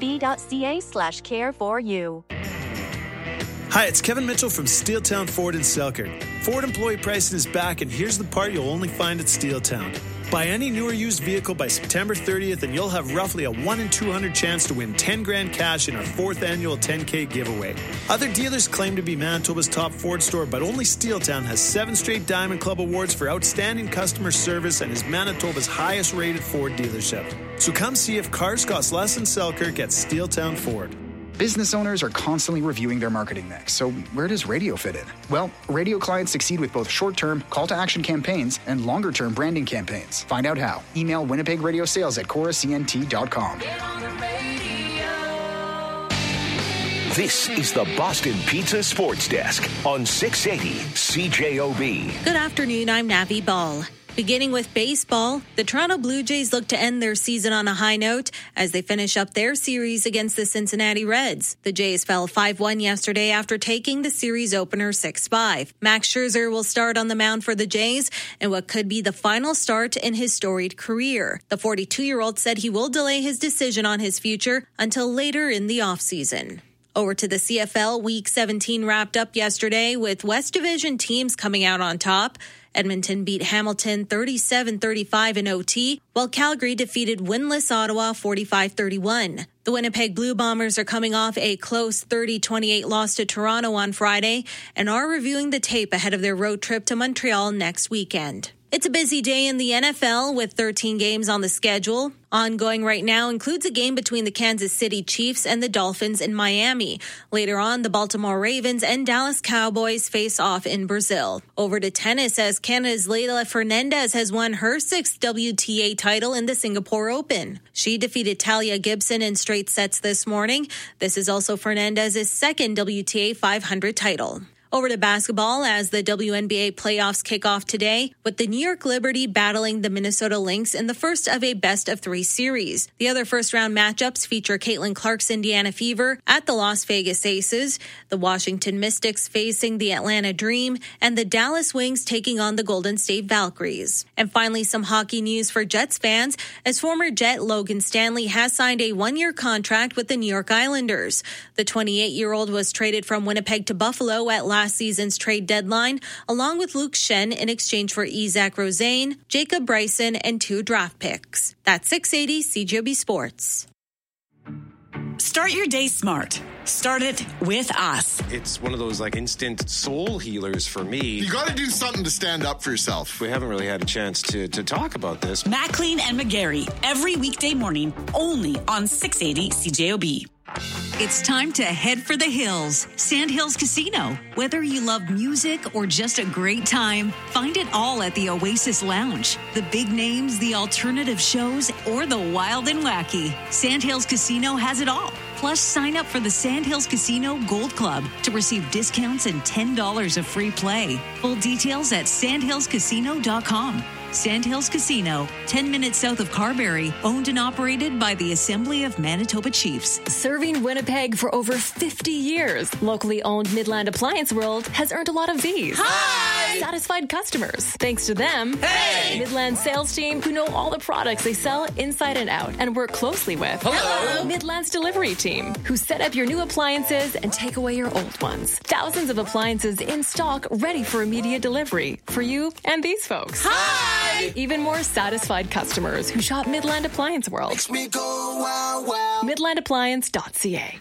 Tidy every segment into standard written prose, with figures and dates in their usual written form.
fb.ca/care4u. Hi, it's Kevin Mitchell from Steeltown Ford in Selkirk. Ford employee pricing is back, and here's the part you'll only find at Steeltown. Buy any new or used vehicle by September 30th, and you'll have roughly a 1 in 200 chance to win 10 grand cash in our 4th annual 10K giveaway. Other dealers claim to be Manitoba's top Ford store, but only Steeltown has 7 straight Diamond Club awards for outstanding customer service and is Manitoba's highest rated Ford dealership. So come see if cars cost less in Selkirk at Steeltown Ford. Business owners are constantly reviewing their marketing mix, so where does radio fit in? Well, radio clients succeed with both short-term call-to-action campaigns and longer-term branding campaigns. Find out how. Email winnipegradiosales@coruscnt.com. This is the Boston Pizza Sports Desk on 680 CJOB. Good afternoon, I'm Navi Ball. Beginning with baseball, the Toronto Blue Jays look to end their season on a high note as they finish up their series against the Cincinnati Reds. The Jays fell 5-1 yesterday after taking the series opener 6-5. Max Scherzer will start on the mound for the Jays in what could be the final start in his storied career. The 42-year-old said he will delay his decision on his future until later in the offseason. Over to the CFL, Week 17 wrapped up yesterday with West Division teams coming out on top. Edmonton beat Hamilton 37-35 in OT, while Calgary defeated winless Ottawa 45-31. The Winnipeg Blue Bombers are coming off a close 30-28 loss to Toronto on Friday and are reviewing the tape ahead of their road trip to Montreal next weekend. It's a busy day in the NFL with 13 games on the schedule. Ongoing right now includes a game between the Kansas City Chiefs and the Dolphins in Miami. Later on, the Baltimore Ravens and Dallas Cowboys face off in Brazil. Over to tennis as Canada's Leylah Fernandez has won her 6th WTA title in the Singapore Open. She defeated Talia Gibson in straight sets this morning. This is also Fernandez's 2nd WTA 500 title. Over to basketball as the WNBA playoffs kick off today with the New York Liberty battling the Minnesota Lynx in the first of a best-of-3 series. The other first-round matchups feature Caitlin Clark's Indiana Fever at the Las Vegas Aces, the Washington Mystics facing the Atlanta Dream, and the Dallas Wings taking on the Golden State Valkyries. And finally, some hockey news for Jets fans as former Jet Logan Stanley has signed a 1-year contract with the New York Islanders. The 28-year-old was traded from Winnipeg to Buffalo at last season's trade deadline, along with Luke Shen in exchange for Isaac Rosane, Jacob Bryson, and 2 draft picks. That's 680 CJOB Sports. Start your day smart. Start it with us. It's one of those instant soul healers for me. You got to do something to stand up for yourself. We haven't really had a chance to talk about this. Maclean and McGarry, every weekday morning, only on 680 CJOB. It's time to head for the hills. Sandhills Casino. Whether you love music or just a great time, find it all at the Oasis Lounge. The big names, the alternative shows, or the wild and wacky. Sandhills Casino has it all. Plus, sign up for the Sandhills Casino Gold Club to receive discounts and $10 of free play. Full details at sandhillscasino.com. Sandhills Casino, 10 minutes south of Carberry, owned and operated by the Assembly of Manitoba Chiefs. Serving Winnipeg for over 50 years, locally owned Midland Appliance World has earned a lot of these. Hi! Satisfied customers. Thanks to them, hey! Midland sales team who know all the products they sell inside and out and work closely with. Hello! Midland's delivery team who set up your new appliances and take away your old ones. Thousands of appliances in stock ready for immediate delivery for you and these folks. Hi! Even more satisfied customers who shop Midland Appliance World. Makes me go wow, wow. MidlandAppliance.ca.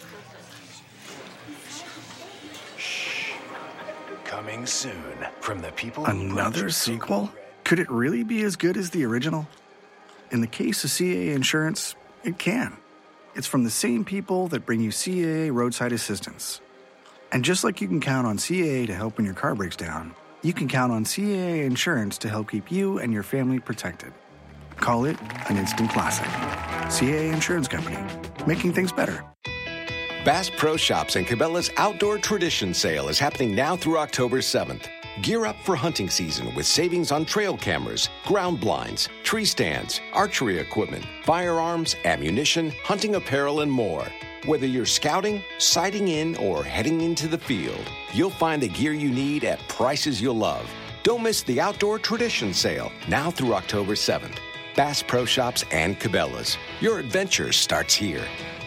Coming soon from the people. Another sequel? Could it really be as good as the original? In the case of CAA Insurance, it can. It's from the same people that bring you CAA Roadside Assistance. And just like you can count on CAA to help when your car breaks down, you can count on CAA Insurance to help keep you and your family protected. Call it an instant classic. CAA Insurance Company, making things better. Bass Pro Shops and Cabela's Outdoor Tradition Sale is happening now through October 7th. Gear up for hunting season with savings on trail cameras, ground blinds, tree stands, archery equipment, firearms, ammunition, hunting apparel, and more. Whether you're scouting, sighting in, or heading into the field, you'll find the gear you need at prices you'll love. Don't miss the Outdoor Tradition Sale, now through October 7th. Bass Pro Shops and Cabela's. Your adventure starts here.